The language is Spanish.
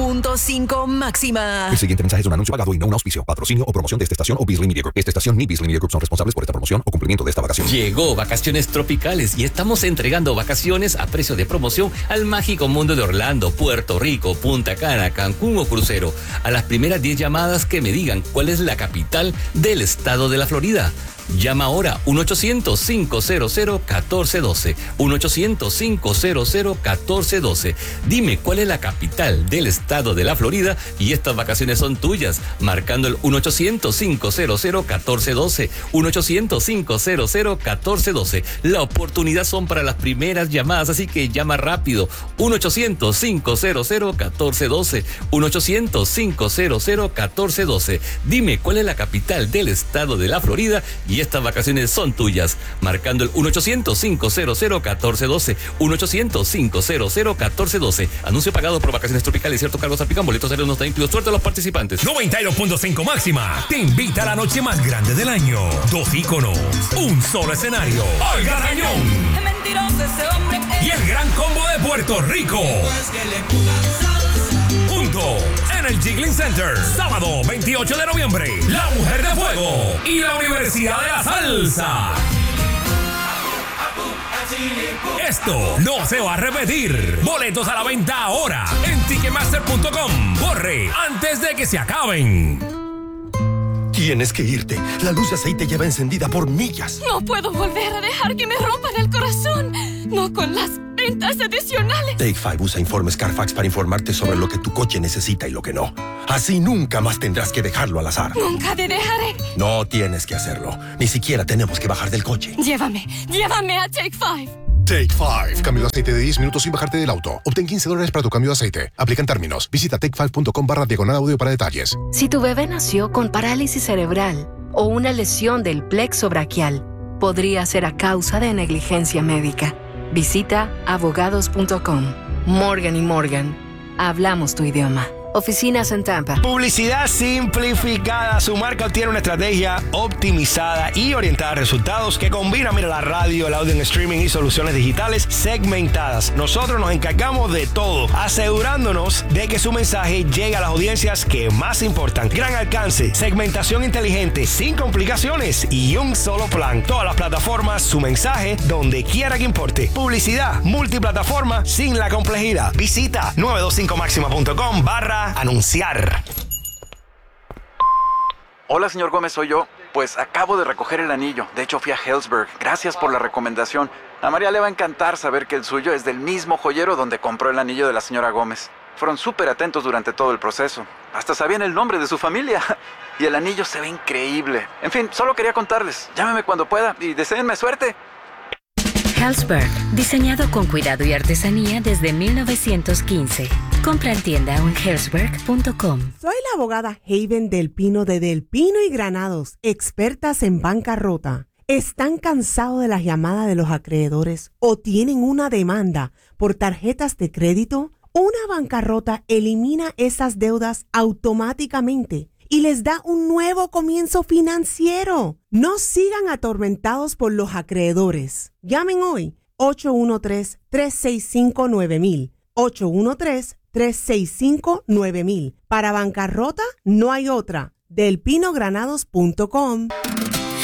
99.5 máxima. El siguiente mensaje es un anuncio pagado y no un auspicio, patrocinio o promoción de esta estación o Beasley Media Group. Esta estación ni Beasley Media Group son responsables por esta promoción o cumplimiento de esta vacación. Llegó Vacaciones Tropicales y estamos entregando vacaciones a precio de promoción al mágico mundo de Orlando, Puerto Rico, Punta Cana, Cancún o crucero. A las primeras 10 llamadas que me digan cuál es la capital del estado de la Florida. Llama ahora 1-800-500-1412. 1-800-500-1412. Dime cuál es la capital del estado de la Florida y estas vacaciones son tuyas. Marcando el 1-800-500-1412. 1-800-500-1412. La oportunidad son para las primeras llamadas, así que llama rápido. 1-800-500-1412. 1-800-500-1412. Dime cuál es la capital del estado de la Florida y estas vacaciones son tuyas. Marcando el 1-800-500-1412. 1-800-500-1412. Anuncio pagado por Vacaciones Tropicales. Ciertos cargos aplican. Boletos aéreos no están incluidos. Suerte a los participantes. 92.5 máxima te invita a la noche más grande del año. 2 íconos, un solo escenario. Olga Tañón Es mentiroso ese hombre. y el gran combo de Puerto Rico. Juntos en el Jiggling Center. Sábado 28 de noviembre. La Mujer de Fuego y la Universidad de la Salsa. Esto no se va a repetir. Boletos a la venta ahora en Ticketmaster.com. Corre antes de que se acaben. Tienes que irte. La luz de aceite lleva encendida por millas. No puedo volver a dejar que me rompan el corazón. No con las ventas adicionales. Take 5 usa informes Carfax para informarte sobre lo que tu coche necesita y lo que no. Así nunca más tendrás que dejarlo al azar. Nunca te dejaré. No tienes que hacerlo. Ni siquiera tenemos que bajar del coche. Llévame a Take 5. Take 5. Cambio de aceite de 10 minutos sin bajarte del auto. Obtén $15 para tu cambio de aceite. Aplican términos. Visita take5.com/audio para detalles. Si tu bebé nació con parálisis cerebral o una lesión del plexo braquial, podría ser a causa de negligencia médica. Visita abogados.com. Morgan & Morgan. Hablamos tu idioma. Oficinas en Tampa. Publicidad simplificada. Su marca obtiene una estrategia optimizada y orientada a resultados que combina, la radio, el audio en streaming y soluciones digitales segmentadas. Nosotros nos encargamos de todo, asegurándonos de que su mensaje llegue a las audiencias que más importan. Gran alcance, segmentación inteligente, sin complicaciones y un solo plan. Todas las plataformas, su mensaje donde quiera que importe. Publicidad multiplataforma sin la complejidad. Visita 925maxima.com/anunciar. Hola, señor Gómez, soy yo. Pues acabo de recoger el anillo. De hecho, fui a Helzberg. Gracias por la recomendación. A María le va a encantar saber que el suyo es del mismo joyero donde compró el anillo de la señora Gómez. Fueron súper atentos durante todo el proceso. Hasta sabían el nombre de su familia. Y el anillo se ve increíble. En fin, solo quería contarles. Llámeme cuando pueda y deséenme suerte. Helzberg, diseñado con cuidado y artesanía desde 1915. Compra en tienda o en helzberg.com. Soy la abogada Haven Del Pino de Del Pino y Granados, expertas en bancarrota. ¿Están cansados de las llamadas de los acreedores o tienen una demanda por tarjetas de crédito? Una bancarrota elimina esas deudas automáticamente y les da un nuevo comienzo financiero. No sigan atormentados por los acreedores. Llamen hoy 813-365-9000. 813-365-9000. Para bancarrota no hay otra. Delpinogranados.com.